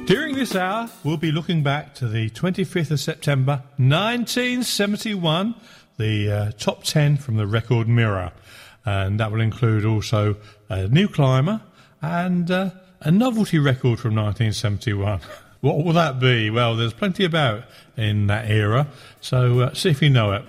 During this hour, we'll be looking back to the 25th of September 1971, the top 10 from the Record Mirror. And that will include also a New Climber and a novelty record from 1971. What will that be? Well, there's plenty about in that era, so see if you know it.